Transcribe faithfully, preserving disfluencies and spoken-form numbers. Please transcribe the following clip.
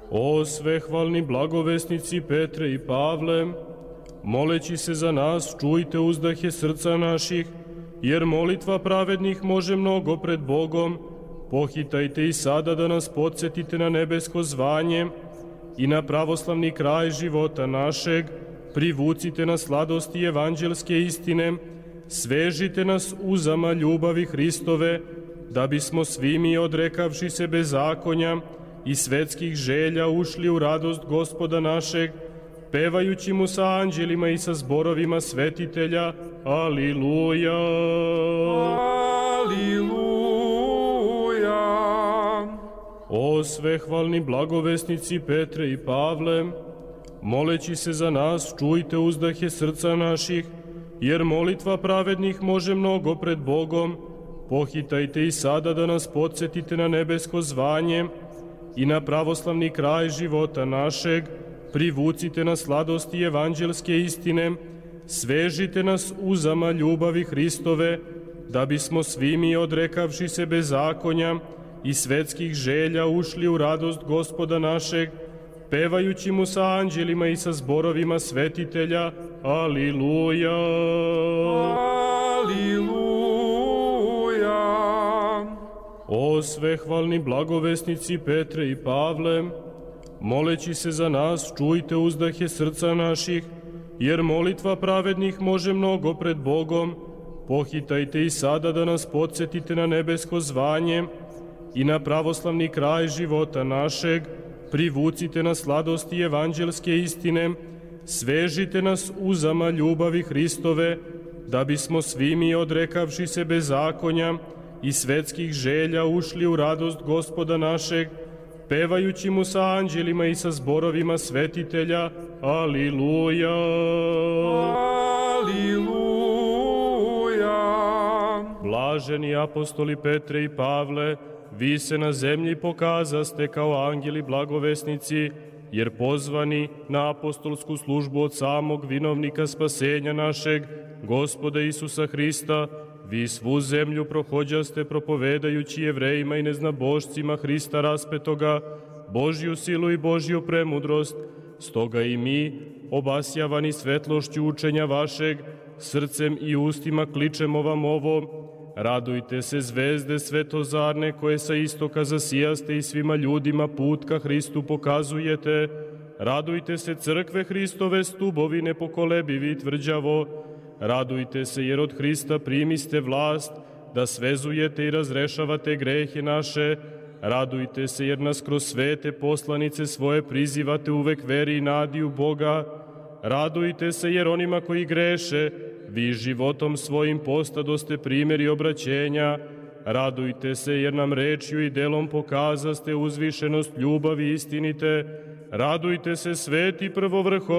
O svehvalni blagovesnici Petre i Pavle, moleći se za nas, čujte uzdahe srca naših, jer molitva pravednih može mnogo pred Bogom. Pohitajte i sada da nas podsjetite na nebesko zvanje i na pravoslavni kraj života našeg, privucite na sladosti evanđelske istine, svežite nas uzama ljubavi Hristove, da bismo svi mi, odrekavši se bezakonja i svetskih želja, ušli u radost Gospoda našeg, pevajući mu sa anđelima i sa zborovima svetitelja. Aliluja! Aliluja! O svehvalni blagovesnici Petre i Pavle, moleći se za nas, čujte uzdahe srca naših, jer molitva pravednih može mnogo pred Bogom. Pohitajte i sada da nas podsjetite na nebesko zvanje i na pravoslavni kraj života našeg, privucite na sladosti evanđelske istine, svežite nas uzama ljubavi Hristove, da bismo svi mi, odrekavši se bezakonja i svetskih želja, ušli u radost Gospoda našeg, pevajući mu sa anđelima i sa zborovima svetitelja. Aliluja! Aliluja! O svehvalni blagovesnici Petre i Pavle, moleći se za nas, čujte uzdahe srca naših, jer molitva pravednih može mnogo pred Bogom. Pohitajte i sada da nas podsjetite na nebesko zvanje i na pravoslavni kraj života našeg, privucite na sladosti evanđelske istine, svežite nas uzama ljubavi Hristove, da bismo svi mi, odrekavši se bezakonja i svetskih želja, ušli u radost Gospoda našeg, pevajući mu sa anđelima i sa zborovima svetitelja. Aliluja! Aliluja! Blaženi apostoli Petre i Pavle, vi se na zemlji pokazaste kao angeli blagovesnici, jer pozvani na apostolsku službu od samog vinovnika spasenja našeg, Gospoda Isusa Hrista, vi svu zemlju prohođaste propovedajući Jevrejima i neznabošcima Hrista raspetoga, Božju silu i Božju premudrost. Stoga i mi, obasjavani svetlošću učenja vašeg, srcem i ustima kličemo vam ovo: radujte se, zvezde svetozarne, koje sa istoka zasijaste i svima ljudima put ka Hristu pokazujete. Radujte se, crkve Hristove, stubovi nepokolebivi tvrđavo. Radujte se, jer od Hrista primiste vlast, da svezujete i razrešavate grehe naše. Radujte se, jer nas kroz svete poslanice svoje prizivate uvek veri i nadi u Boga. Radujte se, jer onima koji greše, vi životom svojim postadoste primjeri obraćenja. Radujte se, jer nam rečju i delom pokazaste uzvišenost ljubavi istinite. Radujte se, sveti prvovrho